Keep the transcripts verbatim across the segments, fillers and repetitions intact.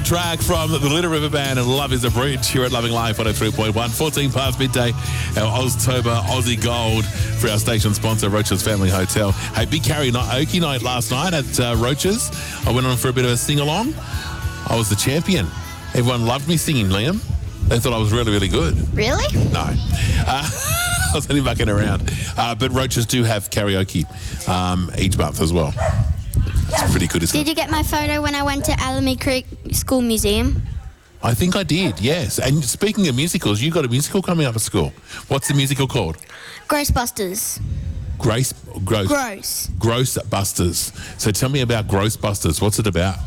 track from the Little River Band and Love is a Bridge here at Loving Life one oh three point one. fourteen past midday, our Oztober Aussie Gold for our station sponsor, Roach's Family Hotel. Hey, big karaoke night last night at uh, Roach's. I went on for a bit of a sing-along. I was the champion. Everyone loved me singing, Liam. They thought I was really, really good. Really? No. Uh, I was only mucking around. Uh, but Roach's do have karaoke um, each month as well. It's pretty good, isn't Did it? you get my photo when I went to Alameda Creek School Museum? I think I did, yes. And speaking of musicals, you got a musical coming up at school. What's the musical called? Ghostbusters. Grace, gross, Gross. Grossbusters. So tell me about Grossbusters. What's it about?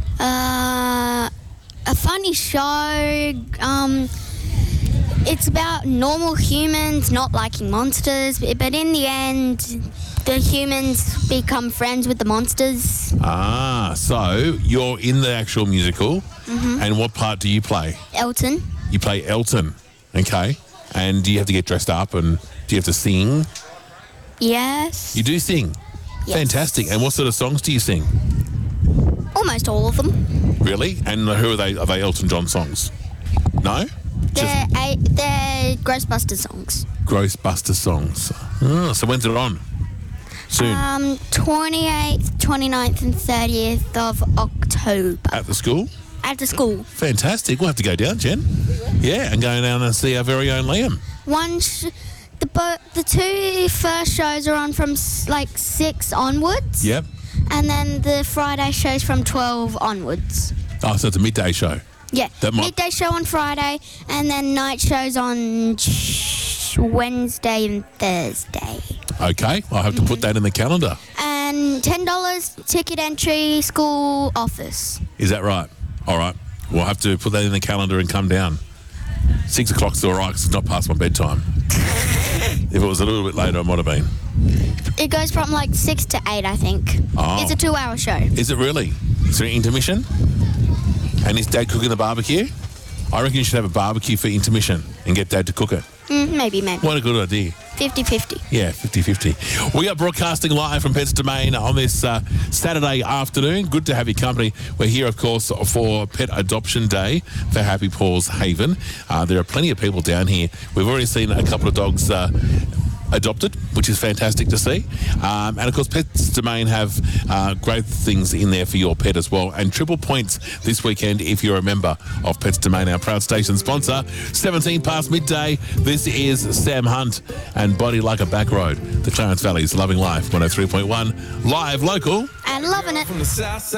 Uh, a funny show. Um, it's about normal humans not liking monsters, but in the end, the humans become friends with the monsters. Ah, so you're in the actual musical, Mm-hmm. and what part do you play? Elton. You play Elton, okay? And do you have to get dressed up and do you have to sing? Yes. You do sing? Yes. Fantastic. And what sort of songs do you sing? Almost all of them. Really? And who are they? Are they Elton John songs? No? They're, a, they're Ghostbusters songs. Grossbuster songs. Oh, so when's it on? Soon. Um, twenty-eighth, twenty-ninth and thirtieth of October. At the school? At the school. Fantastic. We'll have to go down, Jen. Yeah, and go down and see our very own Liam. One, sh- the bo- the two first shows are on from s- like six onwards. Yep. And then the Friday shows from twelve onwards. Oh, so it's a midday show. Yeah. That might- Midday show on Friday, and then night shows on sh- Wednesday and Thursday. Okay, I'll have to put that in the calendar. And ten dollars ticket entry, school office. Is that right? All right. We'll have to put that in the calendar and come down. Six o'clock's all right because it's not past my bedtime. If it was a little bit later, it might have been. It goes from like six to eight, I think. Oh. It's a two-hour show. Is it really? Is there an intermission? And is Dad cooking the barbecue? I reckon you should have a barbecue for intermission and get Dad to cook it. Mm, maybe, maybe. What a good idea. fifty-fifty. Yeah, fifty-fifty. We are broadcasting live from Pets Domain on this uh, Saturday afternoon. Good to have your company. We're here, of course, for Pet Adoption Day for Happy Paws Haven. Uh, there are plenty of people down here. We've already seen a couple of dogs uh, adopted, which is fantastic to see. Um, and, of course, Pets Domain have uh, great things in there for your pet as well. And triple points this weekend if you're a member of Pets Domain, our proud station sponsor. seventeen past midday. This is Sam Hunt and Body Like a Back Road. The Clarence Valley's Loving Life one oh three point one. Live, local. And loving it. From the south side.